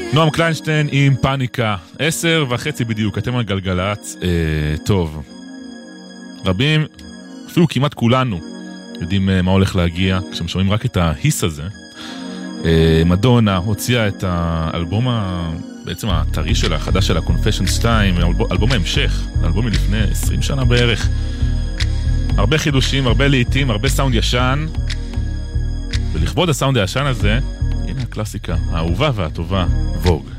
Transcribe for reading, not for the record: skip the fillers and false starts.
נועם קליינשטיין עם פאניקה, 10:30 בדיוק, אתם על גלגלצ. טוב, רבים, אפילו כמעט כולנו יודעים מה הולך להגיע כשהם שומעים רק את ההיס הזה. מדונה הוציאה את האלבום בעצם הטרי שלה, החדש שלה, Confession 2, אלבום ההמשך, אלבום מלפני 20 שנה בערך. הרבה חידושים, הרבה לעיתים, הרבה סאונד ישן, ולכבוד הסאונד הישן הזה, הנה הקלאסיקה, האהובה והטובה, ווג.